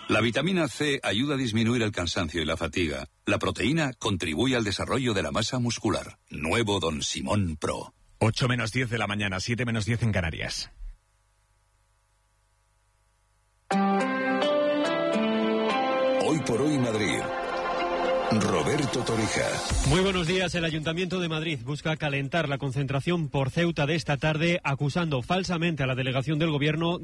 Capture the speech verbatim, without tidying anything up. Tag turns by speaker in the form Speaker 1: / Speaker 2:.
Speaker 1: La vitamina C ayuda a disminuir el cansancio y la fatiga. La proteína contribuye al desarrollo de la masa muscular. Nuevo Don Simón Pro.
Speaker 2: ocho menos diez de la mañana, siete menos diez en Canarias.
Speaker 3: Hoy por hoy Madrid. Roberto Torija.
Speaker 4: Muy buenos días. El Ayuntamiento de Madrid busca calentar la concentración por Ceuta de esta tarde, acusando falsamente a la delegación del Gobierno